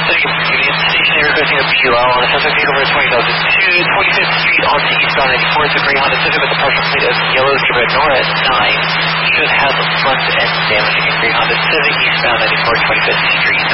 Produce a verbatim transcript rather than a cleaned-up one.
City Union Station, requesting a P L on a suspect vehicle for twenty thousand two, twenty-fifth Street onto eastbound ninety-four. It's a gray Honda Civic with a partial plate of yellow Chevrolet Nora at nine. Should have front end damage. Again, gray Honda Civic, eastbound ninety-four, twenty-fifth Street.